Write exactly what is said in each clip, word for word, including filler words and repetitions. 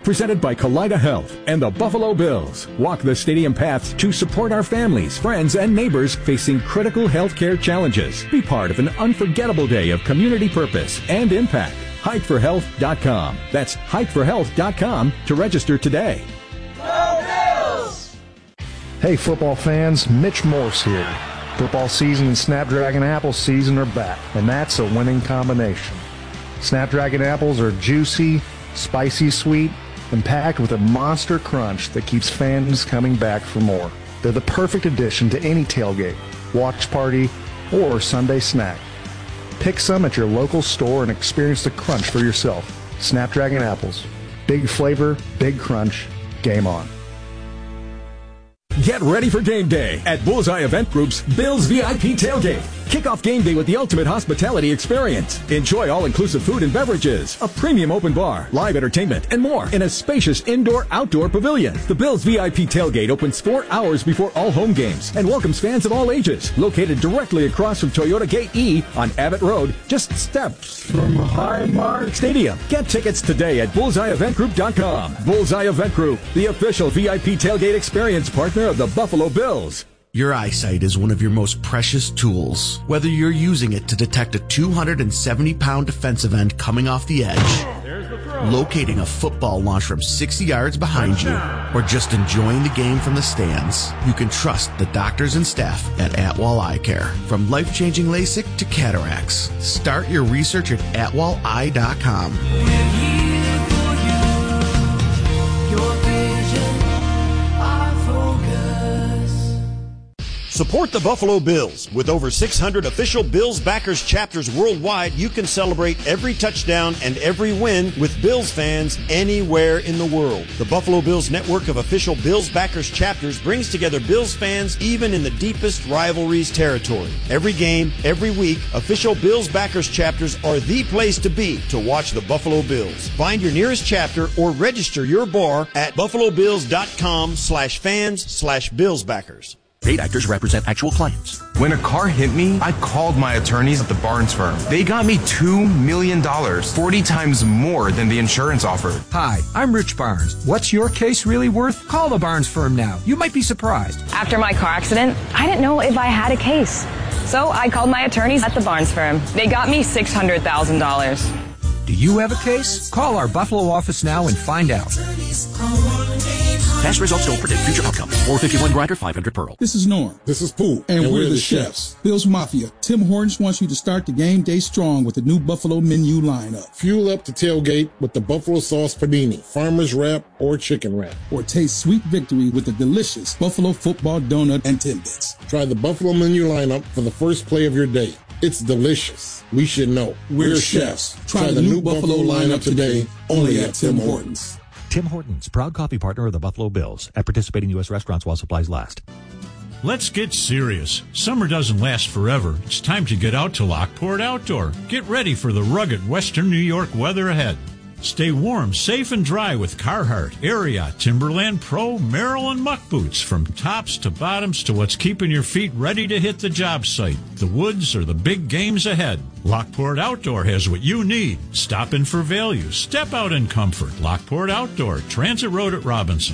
Presented by Kaleida Health and the Buffalo Bills. Walk the stadium paths to support our families, friends, and neighbors facing critical healthcare challenges. Be part of an unforgettable day of community purpose and impact. hike for health dot com. That's hike for health dot com to register today. Go Bills! Hey football fans, Mitch Morse here. Football season and Snapdragon apple season are back, and that's a winning combination. Snapdragon apples are juicy, spicy sweet, and packed with a monster crunch that keeps fans coming back for more. They're the perfect addition to any tailgate, watch party, or Sunday snack. Pick some at your local store and experience the crunch for yourself. Snapdragon apples. Big flavor, big crunch, game on. Get ready for game day at Bullseye Event Group's Bills V I P Tailgate. Kick off game day with the ultimate hospitality experience. Enjoy all-inclusive food and beverages, a premium open bar, live entertainment, and more in a spacious indoor-outdoor pavilion. The Bills V I P Tailgate opens four hours before all home games and welcomes fans of all ages. Located directly across from Toyota Gate E on Abbott Road, just steps from Highmark Stadium. Get tickets today at bullseye event group dot com. Bullseye Event Group, the official V I P tailgate experience partner of the Buffalo Bills. Your eyesight is one of your most precious tools. Whether you're using it to detect a two hundred seventy pound defensive end coming off the edge, locating a football launch from sixty yards behind you, or just enjoying the game from the stands, you can trust the doctors and staff at Atwall Eye Care. From life-changing LASIK to cataracts, start your research at atwall eye dot com. Support the Buffalo Bills. With over six hundred official Bills backers chapters worldwide, you can celebrate every touchdown and every win with Bills fans anywhere in the world. The Buffalo Bills network of official Bills backers chapters brings together Bills fans even in the deepest rivalries territory. Every game, every week, official Bills backers chapters are the place to be to watch the Buffalo Bills. Find your nearest chapter or register your bar at buffalo bills dot com slash fans slash Bills backers. Paid actors represent actual clients. When a car hit me, I called my attorneys at the Barnes firm. They got me two million dollars, forty times more than the insurance offered. Hi, I'm Rich Barnes. What's your case really worth? Call the Barnes firm now. You might be surprised. After my car accident, I didn't know if I had a case. So I called my attorneys at the Barnes firm. They got me six hundred thousand dollars. Do you have a case? Call our Buffalo office now and find out. Past results don't predict future outcomes. four fifty-one Grinder, five hundred Pearl. This is Norm. This is Pooh. And, and we're, we're the, the chefs. chefs. Bills Mafia. Tim Hortons wants you to start the game day strong with the new Buffalo menu lineup. Fuel up the tailgate with the Buffalo sauce panini, farmer's wrap, or chicken wrap. Or taste sweet victory with the delicious Buffalo football donut and Timbits. Try the Buffalo menu lineup for the first play of your day. It's delicious. We should know. We're, we're chefs. Try, Try the, the new, new Buffalo, Buffalo lineup today, only at Tim Hortons. Tim Hortons, proud coffee partner of the Buffalo Bills, at participating U S restaurants while supplies last. Let's get serious. Summer doesn't last forever. It's time to get out to Lockport Outdoor. Get ready for the rugged Western New York weather ahead. Stay warm, safe, and dry with Carhartt, Ariat, Timberland Pro, Merrill, and Muck boots. From tops to bottoms to what's keeping your feet ready to hit the job site, the woods, or the big games ahead. Lockport Outdoor has what you need. Stop in for value. Step out in comfort. Lockport Outdoor, Transit Road at Robinson.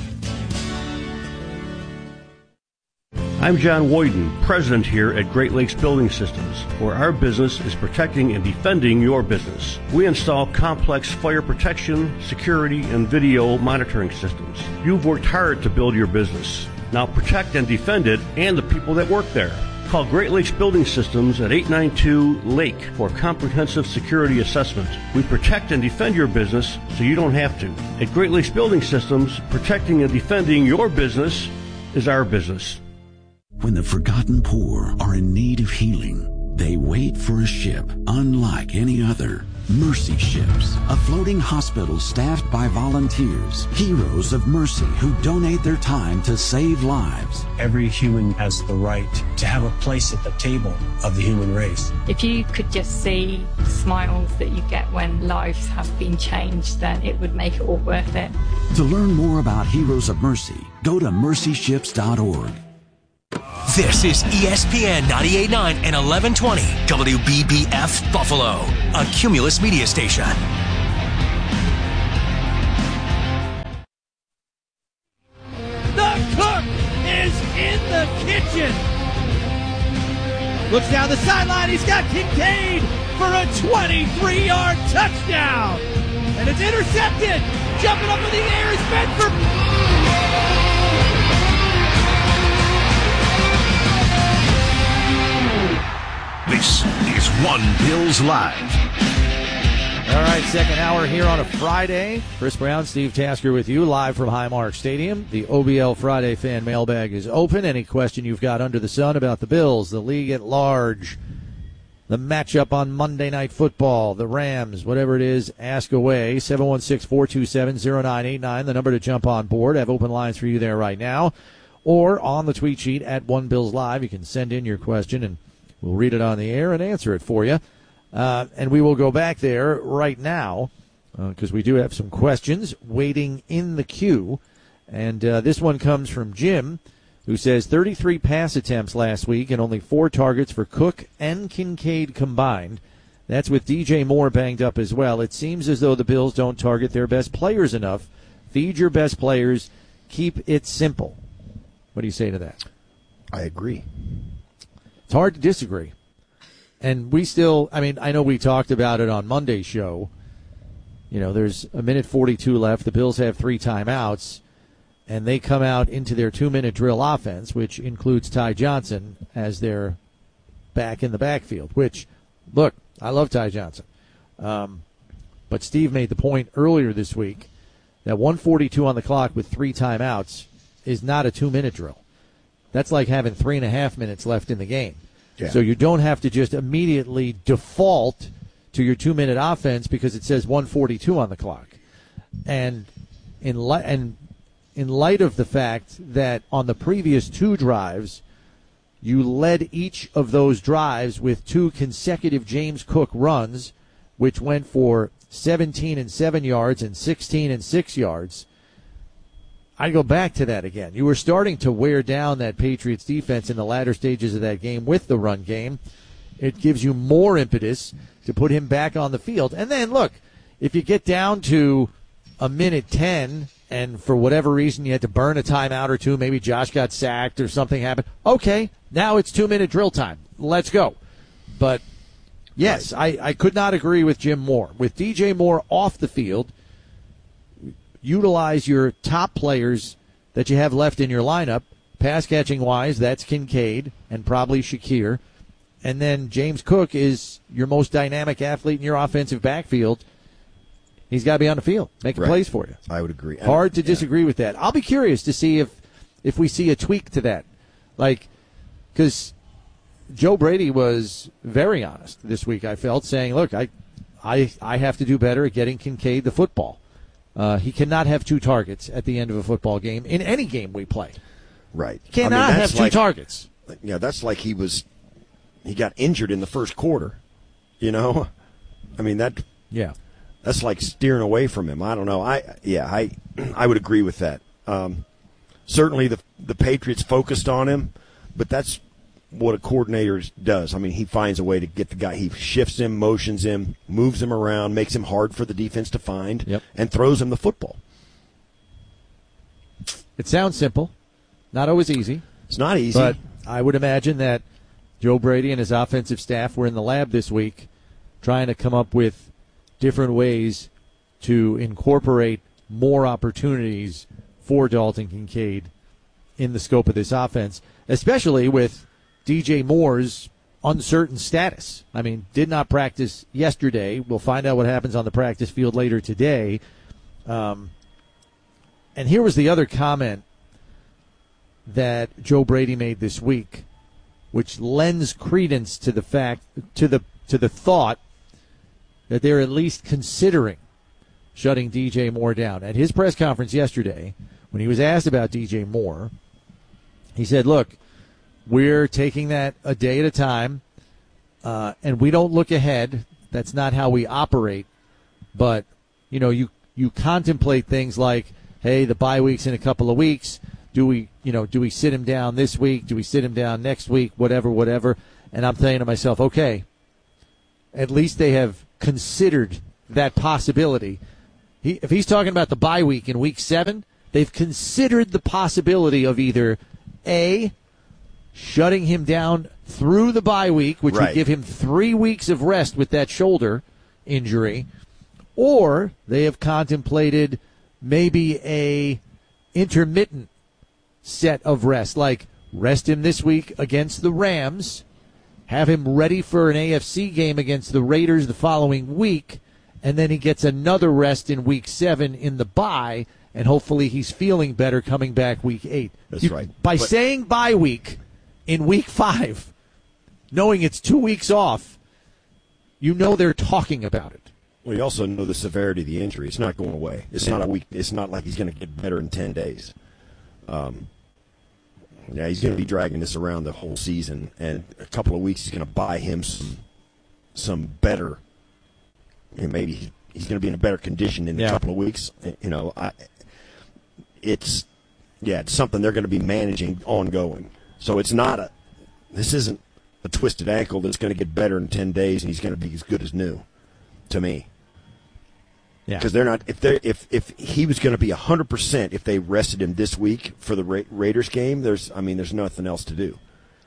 I'm John Woyden, president here at Great Lakes Building Systems, where our business is protecting and defending your business. We install complex fire protection, security, and video monitoring systems. You've worked hard to build your business. Now protect and defend it and the people that work there. Call Great Lakes Building Systems at eight nine two Lake for a comprehensive security assessment. We protect and defend your business so you don't have to. At Great Lakes Building Systems, protecting and defending your business is our business. When the forgotten poor are in need of healing, they wait for a ship unlike any other. Mercy Ships, a floating hospital staffed by volunteers, heroes of mercy who donate their time to save lives. Every human has the right to have a place at the table of the human race. If you could just see the smiles that you get when lives have been changed, then it would make it all worth it. To learn more about Heroes of Mercy, go to mercy ships dot org. This is E S P N ninety-eight point nine and eleven twenty W B B F Buffalo, a Cumulus media station. Looks down the sideline. He's got Kincaid for a twenty-three-yard touchdown. And it's intercepted. Jumping up in the air is Bedford. This is One Bills Live. All right, second hour here on a Friday. Chris Brown, Steve Tasker with you, live from Highmark Stadium. The O B L Friday fan mailbag is open. Any question you've got under the sun about the Bills, the league at large, the matchup on Monday Night Football, the Rams, whatever it is, ask away. seven one six, four two seven, zero nine eight nine, the number to jump on board. I have open lines for you there right now. Or on the tweet sheet at One Bills Live, you can send in your question, and we'll read it on the air and answer it for you. Uh, and we will go back there right now because uh, we do have some questions waiting in the queue. And uh, this one comes from Jim, who says thirty-three pass attempts last week and only four targets for Cook and Kincaid combined. That's with D J Moore banged up as well. It seems as though the Bills don't target their best players enough. Feed your best players. Keep it simple. What do you say to that? I agree. It's hard to disagree. And we still, I mean, I know we talked about it on Monday's show. You know, there's a minute forty-two left. The Bills have three timeouts, and they come out into their two-minute drill offense, which includes Ty Johnson as their back in the backfield, which, look, I love Ty Johnson. Um, but Steve made the point earlier this week that one forty-two on the clock with three timeouts is not a two-minute drill. That's like having three and a half minutes left in the game. Yeah. So you don't have to just immediately default to your two-minute offense because it says one forty-two on the clock. And in li- and in light of the fact that on the previous two drives, you led each of those drives with two consecutive James Cook runs, which went for seventeen and seven yards and sixteen and six yards. I go back to that again. You were starting to wear down that Patriots defense in the latter stages of that game with the run game. It gives you more impetus to put him back on the field. And then, look, if you get down to a minute ten and for whatever reason you had to burn a timeout or two, maybe Josh got sacked or something happened, okay, now it's two-minute drill time. Let's go. But, yes, I, I could not agree with Jim Moore. With D J Moore off the field, utilize your top players that you have left in your lineup. Pass catching wise, that's Kincaid and probably Shakir. And then James Cook is your most dynamic athlete in your offensive backfield. He's got to be on the field, making right. plays for you. I would agree. Hard to yeah. disagree with that. I'll be curious to see if, if we see a tweak to that. Like, because Joe Brady was very honest this week, I felt, saying, look, I, I, I have to do better at getting Kincaid the football. Uh, he cannot have two targets at the end of a football game in any game we play. Right. He cannot I mean, have two like, targets. Yeah, that's like he was he got injured in the first quarter. You know? I mean that Yeah. That's like steering away from him. I don't know. I yeah, I I would agree with that. Um, certainly the the Patriots focused on him, but that's what a coordinator does. I mean, he finds a way to get the guy. He shifts him, motions him, moves him around, makes him hard for the defense to find, yep. and throws him the football. It sounds simple. Not always easy. It's not easy. But I would imagine that Joe Brady and his offensive staff were in the lab this week trying to come up with different ways to incorporate more opportunities for Dalton Kincaid in the scope of this offense, especially with D J Moore's uncertain status. I mean, did not practice yesterday. We'll find out what happens on the practice field later today. Um, and here was the other comment that Joe Brady made this week, which lends credence to the fact, to the to the thought that they're at least considering shutting D J Moore down. At his press conference yesterday, when he was asked about D J Moore, he said, look, we're taking that a day at a time, uh, and we don't look ahead. That's not how we operate. But, you know, you, you contemplate things like, hey, the bye week's in a couple of weeks. Do we, you know, do we sit him down this week? Do we sit him down next week? Whatever, whatever. And I'm saying to myself, okay, at least they have considered that possibility. He, if he's talking about the bye week in week seven, they've considered the possibility of either A, shutting him down through the bye week, which Right. would give him three weeks of rest with that shoulder injury, or they have contemplated maybe a intermittent set of rest, like rest him this week against the Rams, have him ready for an A F C game against the Raiders the following week, and then he gets another rest in week seven in the bye, and hopefully he's feeling better coming back week eight. That's You- right. By But- saying bye week in week five, knowing it's two weeks off, you know they're talking about it. Well, you also know the severity of the injury. It's not going away. It's not a week. It's not like he's going to get better in ten days. Um, yeah, he's going to be dragging this around the whole season, and a couple of weeks he's going to buy him some, some better. You know, maybe he- he's going to be in a better condition in Yeah. a couple of weeks. You know, I, it's yeah, it's something they're going to be managing ongoing. So it's not a. This isn't a twisted ankle that's going to get better in ten days, and he's going to be as good as new. To me. Yeah. Because they're not. If they if if he was going to be a hundred percent, if they rested him this week for the Ra- Raiders game, there's I mean, there's nothing else to do.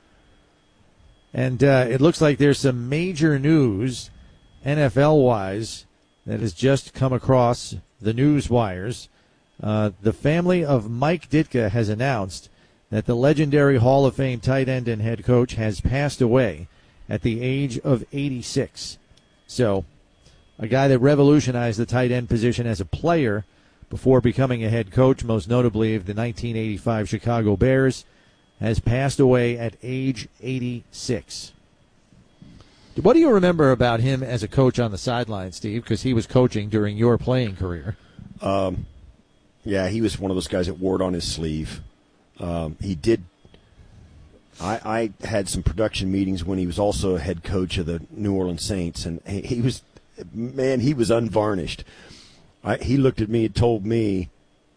And uh, it looks like there's some major news, N F L-wise, that has just come across the news wires. Uh, the family of Mike Ditka has announced that the legendary Hall of Fame tight end and head coach has passed away at the age of eighty-six. So, a guy that revolutionized the tight end position as a player before becoming a head coach, most notably of the nineteen eighty-five Chicago Bears, has passed away at age eighty-six. What do you remember about him as a coach on the sideline, Steve? Because he was coaching during your playing career. Um, yeah, he was one of those guys that wore it on his sleeve. Um, he did. I, I had some production meetings when he was also a head coach of the New Orleans Saints, and he, he was, man, he was unvarnished. I, he looked at me and told me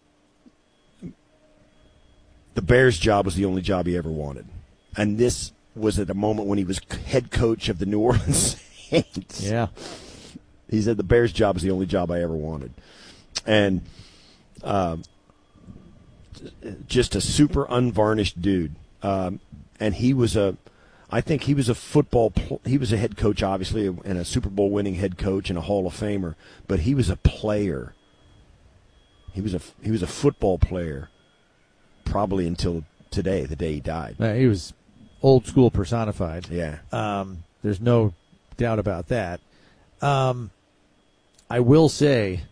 the Bears' job was the only job he ever wanted, and this was at a moment when he was head coach of the New Orleans Saints. Yeah, he said the Bears' job was the only job I ever wanted, and um, just a super unvarnished dude. Um, and he was a, I think he was a football. Pl- he was a head coach, obviously, and a Super Bowl winning head coach and a Hall of Famer. But he was a player. He was a he was a football player, probably until today, the day he died. Uh, he was old school personified. Yeah. Um, there's no doubt about that. Um, I will say,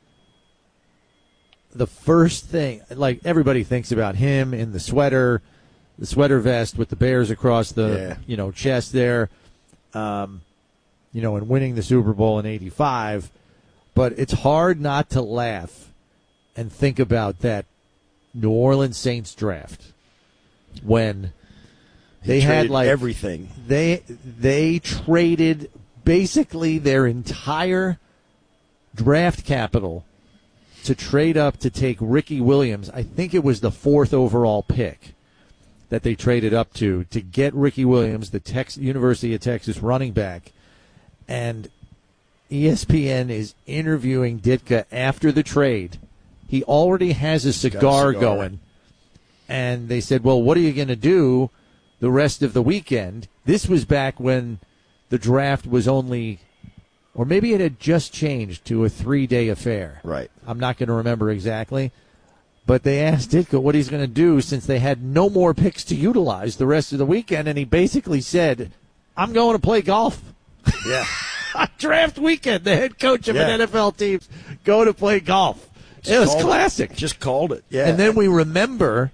the first thing, like everybody thinks about him in the sweater, the sweater vest with the Bears across the Yeah. you know chest there, um, you know, and winning the Super Bowl in eighty-five. But it's hard not to laugh and think about that New Orleans Saints draft when He they had traded like everything. They they traded basically their entire draft capital to trade up to take Ricky Williams. I think it was the fourth overall pick that they traded up to to get Ricky Williams, the Tex- University of Texas running back. And E S P N is interviewing Ditka after the trade. He already has a cigar, cigar. going. And they said, well, what are you going to do the rest of the weekend? This was back when the draft was only, or maybe it had just changed to a three-day affair. Right. I'm not going to remember exactly. But they asked Ditka what he's going to do since they had no more picks to utilize the rest of the weekend, and he basically said, I'm going to play golf. Yeah. Draft weekend, the head coach of Yeah. an N F L team go to play golf. It was Called classic. Just called it. Yeah. And then we remember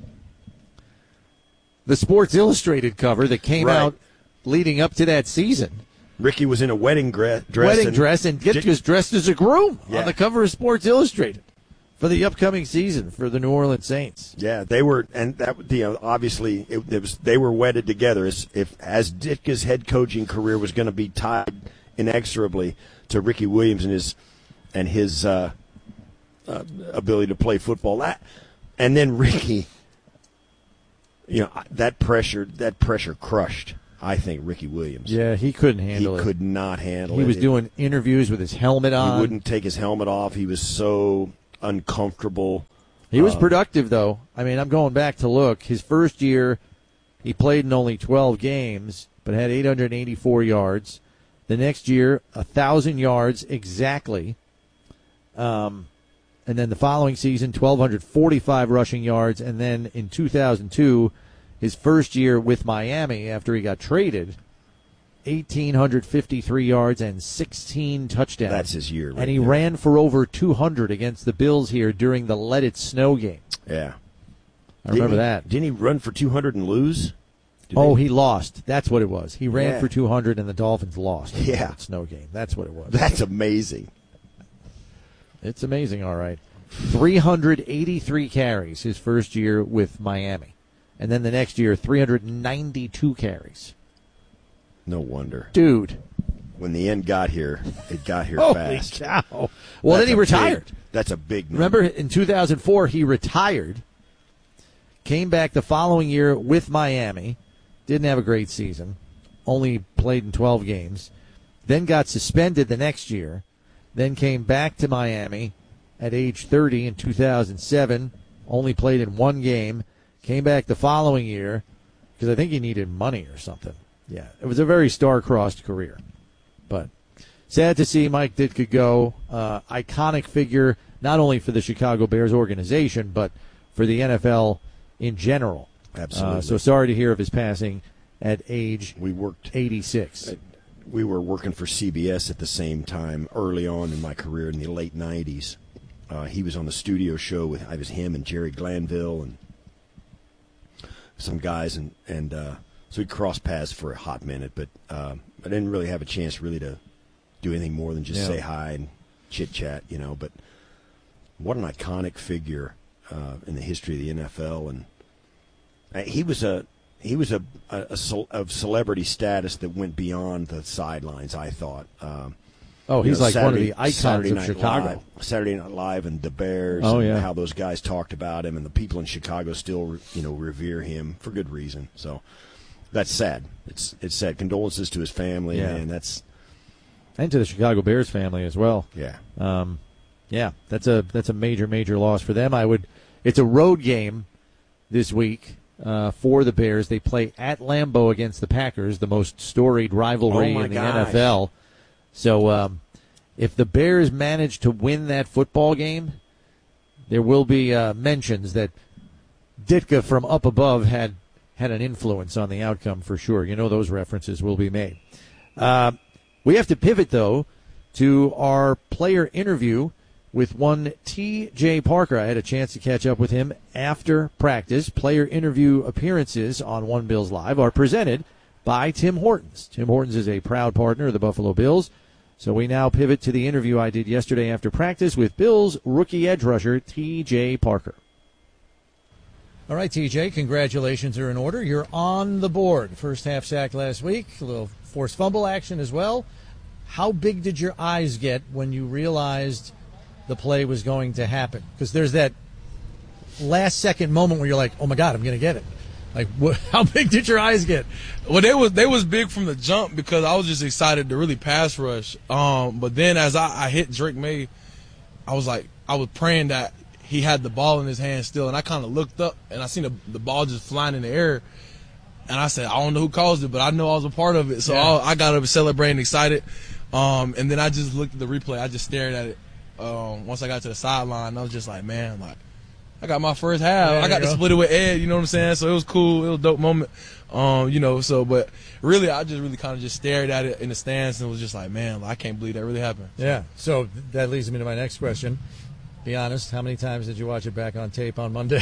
the Sports Illustrated cover that came Right. out leading up to that season. Ricky was in a wedding gra- dress. Wedding and dress, and Ditka was dressed as a groom Yeah. on the cover of Sports Illustrated for the upcoming season for the New Orleans Saints. Yeah, they were, and that you know, obviously it, it was they were wedded together. As if as Ditka's head coaching career was going to be tied inexorably to Ricky Williams and his and his uh, uh, ability to play football. That, and then Ricky, you know, that pressure that pressure crushed, I think, Ricky Williams. Yeah, he couldn't handle he it. He could not handle he it. was It- doing interviews with his helmet on. He wouldn't take his helmet off. He was so uncomfortable. He was Uh, productive, though. I mean, I'm going back to look. His first year, He played in only twelve games, but had eight hundred eighty-four yards. The next year, one thousand yards exactly. Um, and then the following season, one thousand two hundred forty-five rushing yards. And then in two thousand two, his first year with Miami after he got traded, one thousand eight hundred fifty-three yards and sixteen touchdowns. That's his year. Right and he there. ran for over two hundred against the Bills here during the Let It Snow game. Yeah. I remember didn't he, that. Didn't he run for two hundred and lose? Did oh, they? he lost. That's what it was. He ran Yeah. for two hundred and the Dolphins lost. in the Yeah. Let It Snow game. That's what it was. That's amazing. It's amazing, all right. three hundred eighty-three carries his first year with Miami. And then the next year, three hundred ninety-two carries. No wonder. Dude. When the end got here, it got here Holy fast. cow. Well, That's then he a retired. Big, that's a big number. Remember, in two thousand four, he retired, came back the following year with Miami, didn't have a great season, only played in twelve games, then got suspended the next year, then came back to Miami at age thirty in two thousand seven, only played in one game, came back the following year because I think he needed money or something. Yeah, it was a very star-crossed career. But sad to see Mike Ditka go. Uh, iconic figure, not only for the Chicago Bears organization, but for the N F L in general. Absolutely. Uh, so sorry to hear of his passing at age we worked eighty-six. We were working for C B S at the same time early on in my career in the late nineties. Uh, he was on the studio show with I was him and Jerry Glanville and some guys, and and uh, so we crossed paths for a hot minute, but uh, I didn't really have a chance really to do anything more than just Yeah. say hi and chit chat, you know. But what an iconic figure uh, in the history of the N F L, and uh, he was a he was a, a, a ce- of celebrity status that went beyond the sidelines. I thought. Um, Oh, you he's know, like Saturday, one of the icons Saturday of Night Chicago. Live, Saturday Night Live and the Bears. Oh, and yeah. how those guys talked about him, and the people in Chicago still, you know, revere him for good reason. So that's sad. It's it's sad. Condolences to his family, Yeah. man. That's And to the Chicago Bears family as well. yeah. Um, yeah, that's a that's a major major loss for them. I would. It's a road game this week uh, for the Bears. They play at Lambeau against the Packers, the most storied rivalry Oh, my in the gosh. N F L. So um, if the Bears manage to win that football game, there will be uh, mentions that Ditka from up above had had an influence on the outcome for sure. You know those references will be made. Uh, we have to pivot, though, to our player interview with one T J Parker. I had a chance to catch up with him after practice. Player interview appearances on One Bills Live are presented by Tim Hortons. Tim Hortons is a proud partner of the Buffalo Bills. So we now pivot to the interview I did yesterday after practice with Bills rookie edge rusher T J Parker. All right, T J, congratulations are in order. You're on the board. First half sack last week, a little forced fumble action as well. How big did your eyes get when you realized the play was going to happen? Because there's that last second moment where you're like, oh my God, I'm going to get it. Like, what, how big did your eyes get? Well, they was they was big from the jump because I was just excited to really pass rush. Um, but then as I, I hit Drake May, I was like, I was praying that he had the ball in his hand still, and I kind of looked up and I seen the, the ball just flying in the air, and I said, I don't know who caused it, but I know I was a part of it. So Yeah. I, I got up celebrating, excited, um, and then I just looked at the replay. I just stared at it. Um, once I got to the sideline, I was just like, man, like. I got my first half. There I got you to go. split it with Ed, you know what I'm saying? So it was cool. It was a dope moment. Um, you know, so, but really, I just really kind of just stared at it in the stands and was just like, man, I can't believe that really happened. Yeah, so that leads me to my next question. Be honest, how many times did you watch it back on tape on Monday?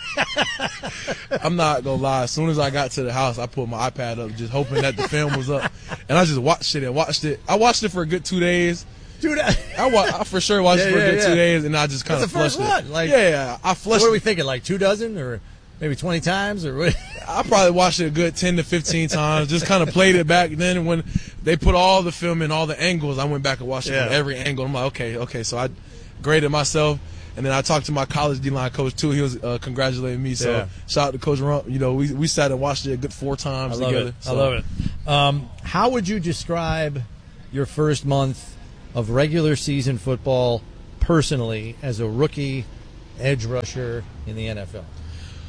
I'm not going to lie. As soon as I got to the house, I pulled my iPad up just hoping that the film was up. And I just watched it and watched it. I watched it for a good two days. Dude, I, I, wa- I for sure watched Yeah, it for yeah, a good yeah. two days, and I just kind That's of the first flushed it. one, like- yeah, yeah, I So flushed what are it. we thinking, like two dozen or maybe twenty times? or what? I probably watched it a good ten to fifteen times. Just kind of played it back. Then when they put all the film in, all the angles, I went back and watched it Yeah. from every angle. I'm like, okay, okay. So I graded myself, and then I talked to my college D-line coach too. He was uh, congratulating me. So Yeah. shout out to Coach Rump. You know, we we sat and watched it a good four times I love together. it. So. I love it. Um, how would you describe your first month of regular season football personally as a rookie edge rusher in the N F L?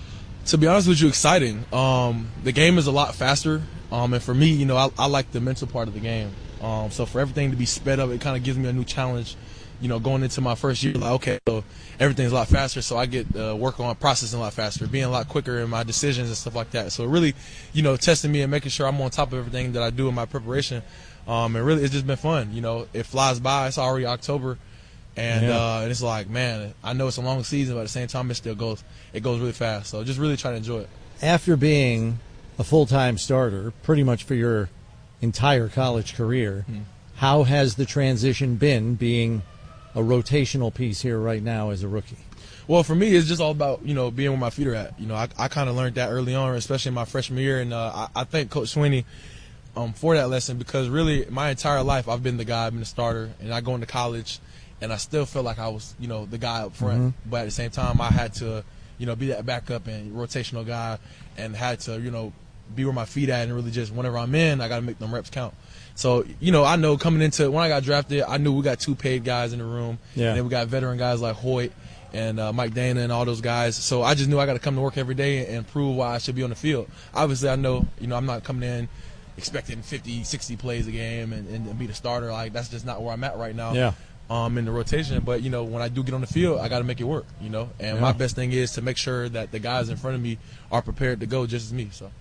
To be honest with you, exciting. Um, the game is a lot faster, um, and for me, you know, I, I like the mental part of the game. Um, so for everything to be sped up, it kind of gives me a new challenge. You know, going into my first year, like, okay, so everything's a lot faster, so I get uh, work on processing a lot faster, being a lot quicker in my decisions and stuff like that. So really, you know, testing me and making sure I'm on top of everything that I do in my preparation. Um, and really, it's just been fun. You know, it flies by. It's already October. And, Yeah. uh, and it's like, man, I know it's a long season, but at the same time, it still goes, it goes really fast. So just really try to enjoy it. After being a full-time starter pretty much for your entire college career, Hmm. how has the transition been being a rotational piece here right now as a rookie? Well, for me, it's just all about, you know, being where my feet are at. You know, I, I kind of learned that early on, especially in my freshman year. And uh, I, I thank Coach Sweeney um, for that lesson, because really my entire life I've been the guy, I've been the starter. And I go into college, and I still feel like I was, you know, the guy up front. Mhm. But at the same time, I had to, you know, be that backup and rotational guy, and had to, you know, be where my feet at, and really just whenever I'm in, I got to make them reps count. So, you know, I know coming into, when I got drafted, I knew we got two paid guys in the room. Yeah. And then we got veteran guys like Hoyt and uh, Mike Dana and all those guys. So I just knew I got to come to work every day and prove why I should be on the field. Obviously, I know, you know, I'm not coming in expecting fifty, sixty plays a game and, and be the starter. Like, that's just not where I'm at right now. Yeah. Um, in the rotation. But, you know, when I do get on the field, I got to make it work, you know. And Yeah. my best thing is to make sure that the guys in front of me are prepared to go just as me. So.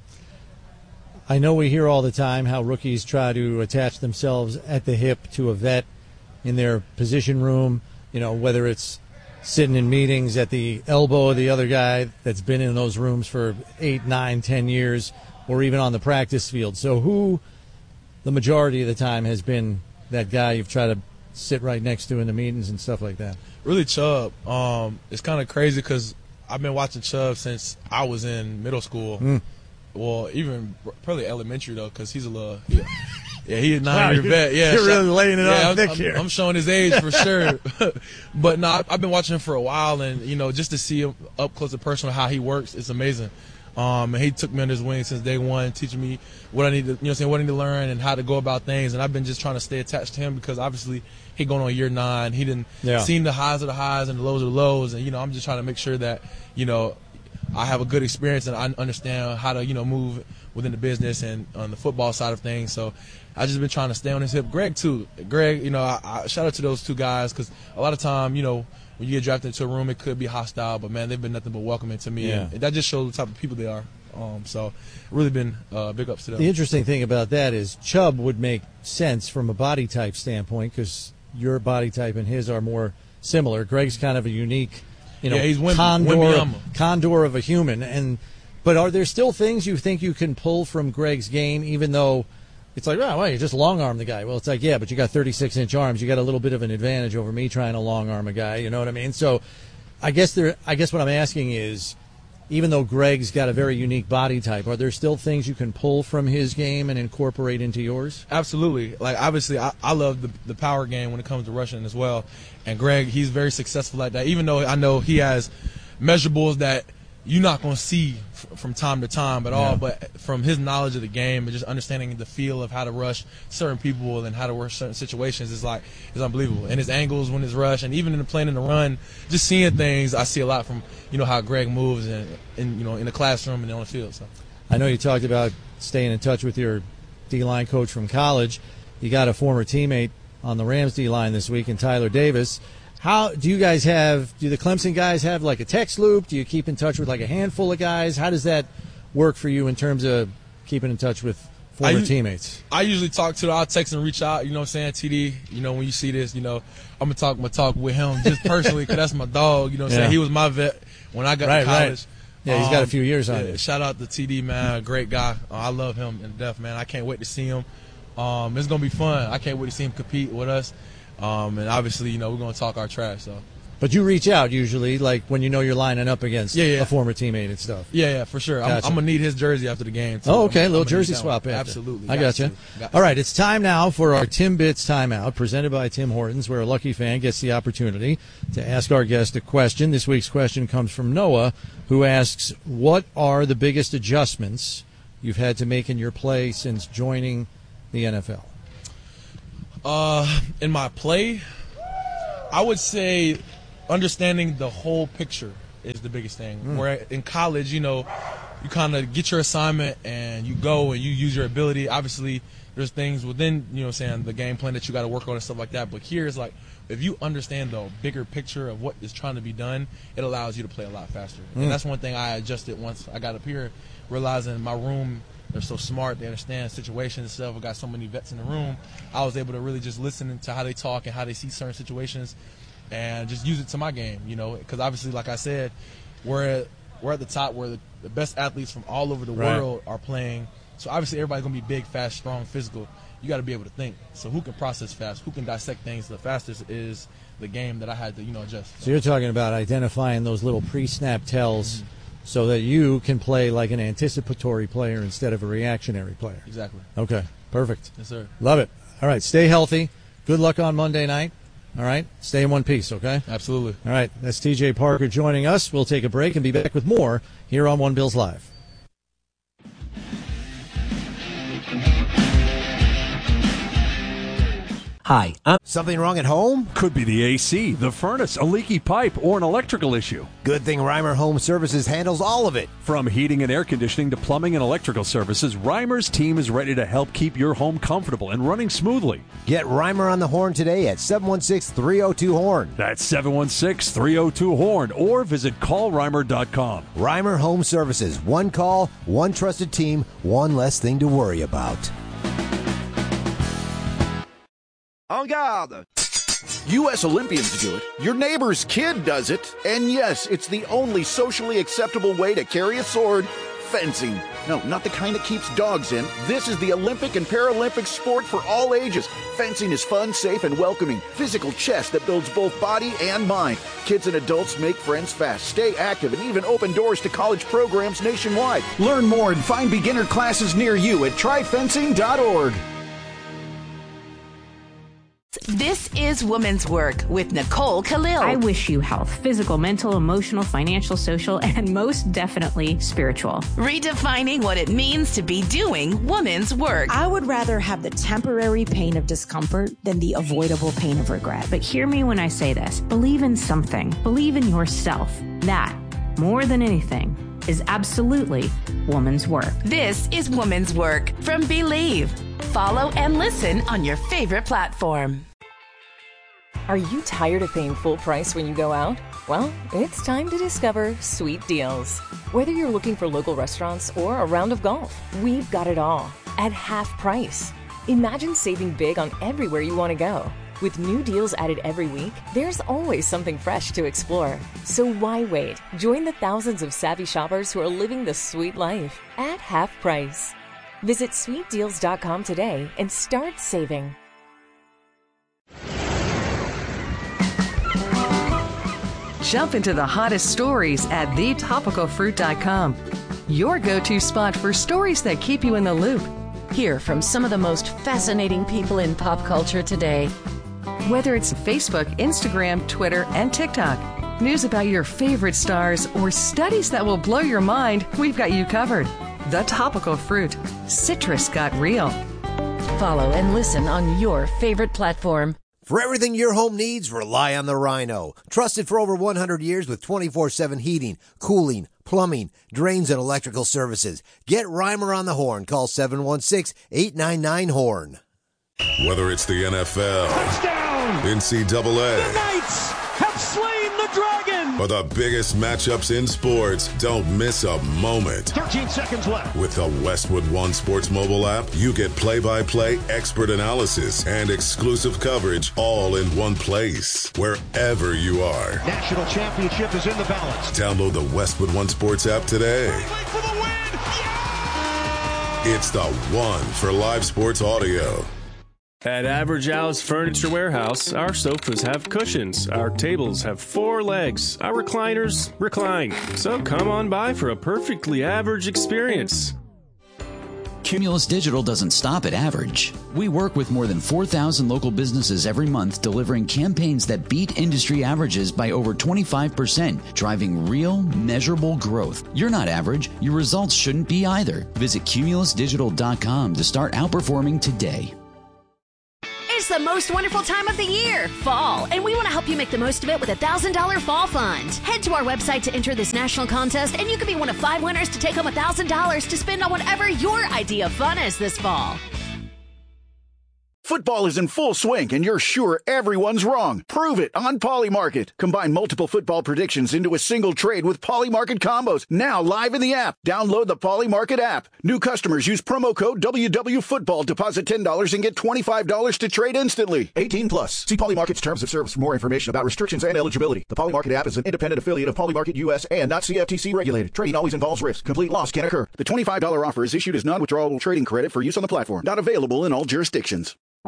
I know we hear all the time how rookies try to attach themselves at the hip to a vet in their position room, you know, whether it's sitting in meetings at the elbow of the other guy that's been in those rooms for eight, nine, ten years, or even on the practice field. So who, the majority of the time, has been that guy you've tried to sit right next to in the meetings and stuff like that? Really, Chubb. Um, it's kind of crazy because I've been watching Chubb since I was in middle school. Mm. Well, even probably elementary, though, because he's a little – yeah, yeah, he's a Wow, nine-year you're- vet. Yeah, you're really laying it yeah, on I'm, thick I'm, here. I'm showing his age for sure. But, no, I- I've been watching him for a while, and, you know, just to see him up close and personal, how he works, it's amazing. Um, and he took me under his wing since day one, teaching me what I need to, you know, what I'm saying, what I need to learn and how to go about things. And I've been just trying to stay attached to him because obviously he going on year nine. He didn't Yeah. seen the highs of the highs and the lows of the lows. And, you know, I'm just trying to make sure that, you know, I have a good experience and I understand how to, you know, move within the business and on the football side of things. So I just been trying to stay on his hip. Greg, too. Greg, you know, I, I shout out to those two guys because a lot of time, you know, when you get drafted into a room, it could be hostile, but, man, they've been nothing but welcoming to me. Yeah. And that just shows the type of people they are. Um, so really been uh, big ups to them. The interesting thing about that is Chubb would make sense from a body type standpoint because your body type and his are more similar. Greg's kind of a unique, you know, Yeah, he's Wim- condor, Wimbyama. condor of a human. And but are there still things you think you can pull from Greg's game, even though it's like, oh, well, you just long arm the guy? Well, it's like, yeah, but you got thirty-six inch arms. You got a little bit of an advantage over me trying to long arm a guy. You know what I mean? So, I guess there. I guess what I'm asking is, even though Greg's got a very unique body type, are there still things you can pull from his game and incorporate into yours? Absolutely. Like, obviously, I, I love the, the power game when it comes to rushing as well. And Greg, he's very successful at that, even though I know he has measurables that you're not going to see f- from time to time at all. Yeah. But from his knowledge of the game and just understanding the feel of how to rush certain people and how to rush certain situations is like is unbelievable. And his angles when his rush and even in the playing in the run, just seeing things I see a lot from, you know, how Greg moves and, and you know, in the classroom and on the field. So. I know you talked about staying in touch with your D-line coach from college. You got a former teammate on the Rams D-line this week in Tyler Davis. How do you guys have, do the Clemson guys have like a text loop? Do you keep in touch with like a handful of guys? How does that work for you in terms of keeping in touch with former I, teammates? I usually talk to, I'll text and reach out, you know what I'm saying, T D, you know, when you see this, you know, I'm going to talk, I'm going to talk with him just personally because that's my dog, you know what I'm Yeah. saying. He was my vet when I got Right, to college. right. Yeah, he's got a few years on yeah, you. Shout out to T D, man, great guy. Uh, I love him to death, man. I can't wait to see him. Um, it's going to be fun. I can't wait to see him compete with us. Um, and obviously, you know, we're going to talk our trash, so. But you reach out usually, like when you know you're lining up against Yeah, yeah. a former teammate and stuff. Yeah, yeah, for sure. Gotcha. I'm, I'm going to need his jersey after the game, too. Oh, okay. A I'm little gonna need jersey that swap one. after. Absolutely. I Got got you. to. Got All to. right. It's time now for our Tim Bits Timeout, presented by Tim Hortons, where a lucky fan gets the opportunity to ask our guest a question. This week's question comes from Noah, who asks, what are the biggest adjustments you've had to make in your play since joining the N F L? Uh, in my play, I would say understanding the whole picture. is the biggest thing. Mm. Where in college, you know, you kind of get your assignment and you go and you use your ability. Obviously, there's things within, you know what I'm saying, the game plan that you got to work on and stuff like that. But here it's like, if you understand the bigger picture of what is trying to be done, it allows you to play a lot faster. Mm. And that's one thing I adjusted once I got up here, realizing my room, they're so smart, they understand situations and stuff. I got so many vets in the room. I was able to really just listen to how they talk and how they see certain situations and just use it to my game, you know, because obviously, like I said, we're, we're at the top where the, the best athletes from all over the Right. world are playing. So obviously everybody's going to be big, fast, strong, physical. You got to be able to think. So who can process fast, who can dissect things the fastest is the game that I had to, you know, adjust. So you're talking about identifying those little pre-snap tells mm-hmm. so that you can play like an anticipatory player instead of a reactionary player. Exactly. Okay, perfect. Yes, sir. Love it. All right, stay healthy. Good luck on Monday night. All right, stay in one piece, okay? Absolutely. All right, that's T J Parker joining us. We'll take a break and be back with more here on One Bills Live. Hi. I'm Something wrong at home? Could be the A C, the furnace, a leaky pipe, or an electrical issue. Good thing Reimer Home Services handles all of it. From heating and air conditioning to plumbing and electrical services, Reimer's team is ready to help keep your home comfortable and running smoothly. Get Reimer on the horn today at seven one six, three oh two, horn. That's seven one six, three oh two, horn, or visit call reimer dot com. Reimer Home Services. One call, one trusted team, one less thing to worry about. En garde! U S Olympians do it. Your neighbor's kid does it. And yes, it's the only socially acceptable way to carry a sword. Fencing. No, not the kind that keeps dogs in. This is the Olympic and Paralympic sport for all ages. Fencing is fun, safe, and welcoming. Physical chess that builds both body and mind. Kids and adults make friends fast, stay active, and even open doors to college programs nationwide. Learn more and find beginner classes near you at try fencing dot org. This is Women's Work with Nicole Khalil. I wish you health, physical, mental, emotional, financial, social, and most definitely spiritual. Redefining what it means to be doing women's work. I would rather have the temporary pain of discomfort than the avoidable pain of regret. But hear me when I say this. Believe in something. Believe in yourself. That, more than anything, is absolutely woman's work. This is Women's Work from Believe. Follow and listen on your favorite platform. Are you tired of paying full price when you go out? Well, it's time to discover Sweet Deals. Whether you're looking for local restaurants or a round of golf, we've got it all at half price. Imagine saving big on everywhere you want to go. With new deals added every week, there's always something fresh to explore. So why wait? Join the thousands of savvy shoppers who are living the sweet life at half price. Visit sweet deals dot com today and start saving. Jump into the hottest stories at the topical fruit dot com. Your go-to spot for stories that keep you in the loop. Hear from some of the most fascinating people in pop culture today. Whether it's Facebook, Instagram, Twitter, and TikTok, news about your favorite stars, or studies that will blow your mind, we've got you covered. The Topical Fruit. Citrus got real. Follow and listen on your favorite platform. For everything your home needs, rely on the Rhino. Trusted for over one hundred years with twenty-four seven heating, cooling, plumbing, drains, and electrical services. Get Reimer on the horn. Call seven one six, eight nine nine, horn. Whether it's the N F L, touchdown, N C double A, the Knights have slain the dragon, or the biggest matchups in sports, don't miss a moment. thirteen seconds left. With the Westwood One Sports mobile app, you get play-by-play, expert analysis, and exclusive coverage all in one place, wherever you are. National championship is in the balance. Download the Westwood One Sports app today. For the win. Yeah! It's the one for live sports audio. At Average Al's Furniture Warehouse, our sofas have cushions, our tables have four legs, our recliners recline. So come on by for a perfectly average experience. Cumulus Digital doesn't stop at average. We work with more than four thousand local businesses every month, delivering campaigns that beat industry averages by over twenty-five percent, driving real, measurable growth. You're not average. Your results shouldn't be either. Visit cumulus digital dot com to start outperforming today. It's the most wonderful time of the year, fall, and we want to help you make the most of it with a one thousand dollars Fall Fund. Head to our website to enter this national contest, and you could be one of five winners to take home one thousand dollars to spend on whatever your idea of fun is this fall. Football is in full swing, and you're sure everyone's wrong. Prove it on Polymarket. Combine multiple football predictions into a single trade with Polymarket combos. Now live in the app. Download the Polymarket app. New customers use promo code W W Football. Deposit ten dollars and get twenty-five dollars to trade instantly. eighteen plus. See Polymarket's terms of service for more information about restrictions and eligibility. The Polymarket app is an independent affiliate of Polymarket U S and not C F T C regulated. Trading always involves risk. Complete loss can occur. The twenty-five dollars offer is issued as non-withdrawable trading credit for use on the platform. Not available in all jurisdictions.